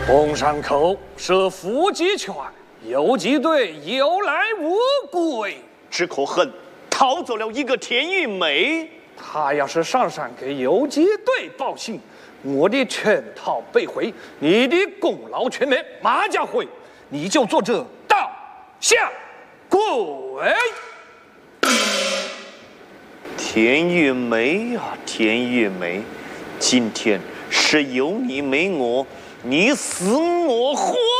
红山口设伏击圈，游击队有来无归， 只可恨逃走了一个田玉梅。 他要是上山给游击队报信，我的圈套被毁，你的功劳全灭，马家辉，你就做这刀下跪。 田玉梅啊，田玉梅，今天是有你没我，你死我活。